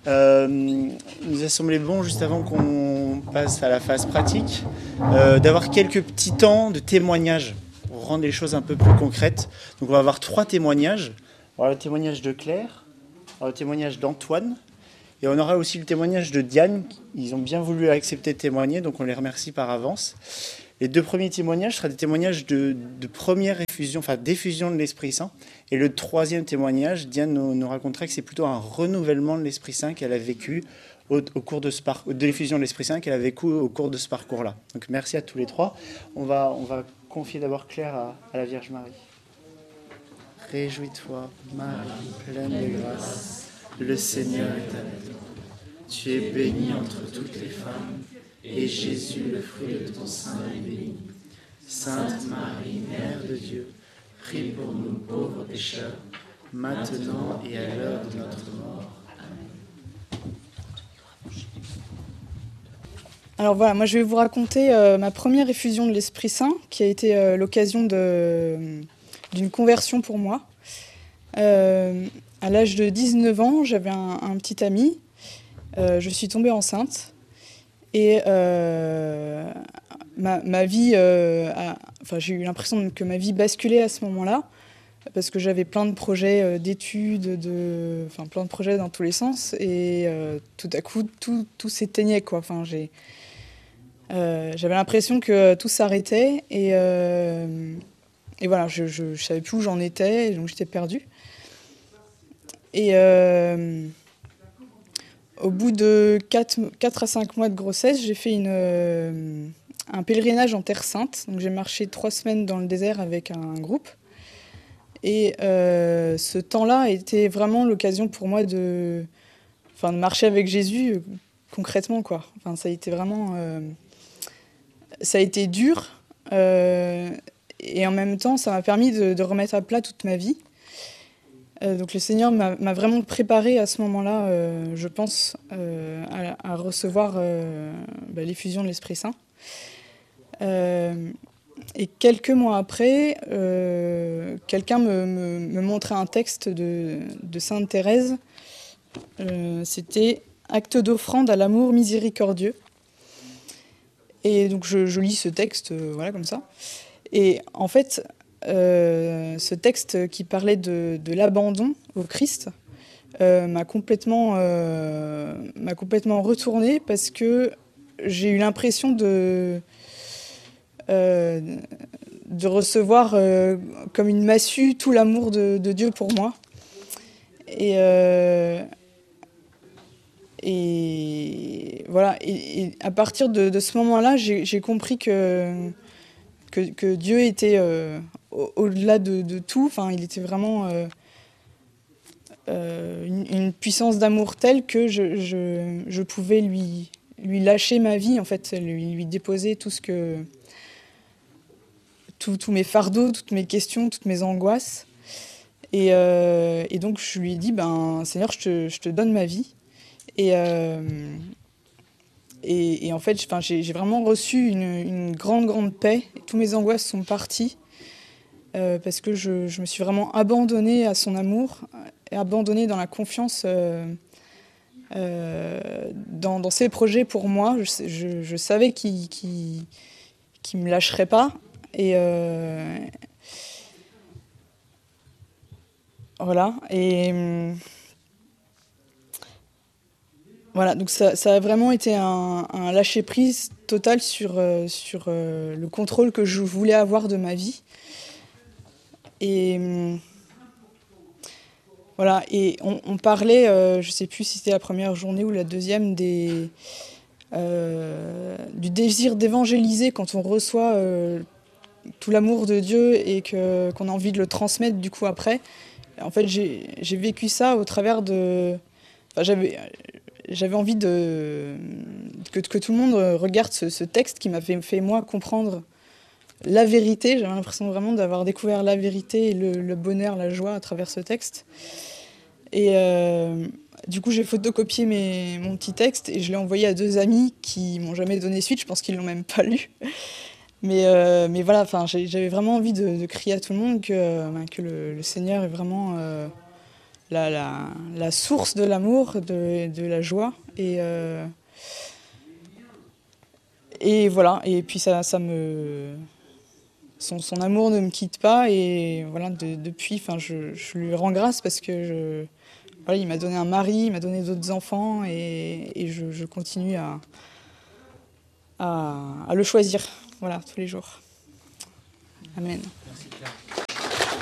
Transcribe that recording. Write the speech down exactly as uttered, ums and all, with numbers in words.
Euh, il nous a semblé bon, juste avant qu'on passe à la phase pratique, euh, d'avoir quelques petits temps de témoignage pour rendre les choses un peu plus concrètes. Donc on va avoir trois témoignages. On va avoir le témoignage de Claire, on va avoir le témoignage d'Antoine, et on aura aussi le témoignage de Diane. Ils ont bien voulu accepter de témoigner, donc on les remercie par avance. Les deux premiers témoignages seront des témoignages de, de première effusion, enfin d'effusion de l'Esprit Saint. Et le troisième témoignage, Diane nous, nous racontera que c'est plutôt un renouvellement de l'Esprit Saint qu'elle a vécu au, au cours de, ce par, de l'effusion de l'Esprit Saint qu'elle a vécu au cours de ce parcours-là. Donc merci à tous les trois. On va, on va confier d'abord Claire à, à la Vierge Marie. Réjouis-toi, Marie, pleine de grâce, le Seigneur est avec toi. Tu es bénie entre toutes les femmes, et Jésus, le fruit de ton sein, est béni. Sainte Marie, Mère de Dieu, prie pour nous pauvres pécheurs, maintenant et à l'heure de notre mort. Amen. Alors voilà, moi je vais vous raconter euh, ma première effusion de l'Esprit Saint, qui a été euh, l'occasion de, d'une conversion pour moi. Euh, à l'âge de dix-neuf ans, j'avais un, un petit ami, euh, je suis tombée enceinte. Et euh, ma, ma vie, euh, a, enfin, j'ai eu l'impression que ma vie basculait à ce moment-là, parce que j'avais plein de projets euh, d'études, de, enfin, plein de projets dans tous les sens, et euh, tout à coup, tout, tout s'éteignait, quoi. Enfin, j'ai, euh, j'avais l'impression que tout s'arrêtait, et, euh, et voilà, je ne savais plus où j'en étais, donc j'étais perdue. Et... Euh, Au bout de quatre à cinq mois de grossesse, j'ai fait une, euh, un pèlerinage en Terre Sainte. Donc j'ai marché trois semaines dans le désert avec un groupe. Et euh, ce temps-là a été vraiment l'occasion pour moi de, enfin, de marcher avec Jésus euh, concrètement, quoi. Enfin, ça a été vraiment... Euh, ça a été dur. Euh, et en même temps, ça m'a permis de, de remettre à plat toute ma vie. Euh, donc le Seigneur m'a, m'a vraiment préparé à ce moment-là, euh, je pense, euh, à, à recevoir euh, bah, l'effusion de l'Esprit Saint. Euh, et quelques mois après, euh, quelqu'un me, me, me montrait un texte de, de Sainte Thérèse. Euh, c'était « Acte d'offrande à l'amour miséricordieux ». Et donc je, je lis ce texte, euh, voilà, comme ça. Et en fait... Euh, ce texte qui parlait de, de l'abandon au Christ euh, m'a complètement, euh, m'a complètement retournée parce que j'ai eu l'impression de, euh, de recevoir euh, comme une massue tout l'amour de, de Dieu pour moi. Et, euh, et voilà. Et, et à partir de, de ce moment-là, j'ai, j'ai compris que, que, que Dieu était euh, au-delà de, de tout, enfin, il était vraiment euh, euh, une, une puissance d'amour telle que je, je, je pouvais lui, lui lâcher ma vie, en fait, lui, lui déposer tout ce que, tous mes fardeaux, toutes mes questions, toutes mes angoisses. Et, euh, et donc je lui ai dit, ben, Seigneur, je te, je te donne ma vie. Et, euh, et, et en fait, j'ai, j'ai vraiment reçu une, une grande, grande paix. Et tous mes angoisses sont parties. Euh, parce que je, je me suis vraiment abandonnée à son amour, et abandonnée dans la confiance euh, euh, dans, dans ses projets pour moi. Je, je, je savais qu'il qu'il, qu'il me lâcherait pas. Et euh, voilà. Et voilà. Donc ça, ça a vraiment été un, un lâcher prise total sur, euh, sur euh, le contrôle que je voulais avoir de ma vie. Et voilà, et on, on parlait, euh, je ne sais plus si c'était la première journée ou la deuxième, des, euh, du désir d'évangéliser quand on reçoit euh, tout l'amour de Dieu et que, qu'on a envie de le transmettre du coup après. En fait, j'ai, j'ai vécu ça au travers de... Enfin, j'avais, j'avais envie de, que, que tout le monde regarde ce, ce texte qui m'avait fait, moi, comprendre la vérité. J'avais l'impression vraiment d'avoir découvert la vérité et le, le bonheur, la joie à travers ce texte. Et euh, du coup, j'ai photocopié mes, mon petit texte et je l'ai envoyé à deux amis qui m'ont jamais donné suite. Je pense qu'ils l'ont même pas lu. Mais, euh, mais voilà, j'avais vraiment envie de, de crier à tout le monde que, euh, que le, le Seigneur est vraiment euh, la, la, la source de l'amour, de, de la joie. Et, euh, et voilà, et puis ça, ça me... Son, son amour ne me quitte pas, et voilà, de, depuis, enfin, je, je lui rends grâce parce que je, voilà, il m'a donné un mari, il m'a donné d'autres enfants, et, et je, je continue à, à, à le choisir, voilà, tous les jours. Amen. Merci, Claire.